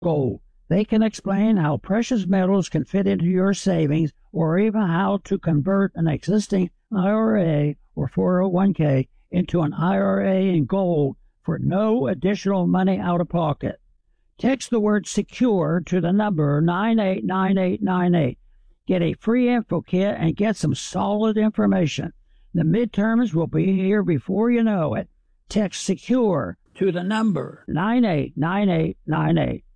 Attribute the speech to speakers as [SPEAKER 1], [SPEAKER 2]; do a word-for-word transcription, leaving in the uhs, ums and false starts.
[SPEAKER 1] Gold. They can explain how precious metals can fit into your savings or even how to convert an existing I R A or four oh one k into an I R A in gold for no additional money out of pocket. Text the word SECURE to the number nine eight nine eight nine eight. Get a free info kit and get some solid information. The midterms will be here before you know it. Text SECURE to the number nine eight nine eight nine eight.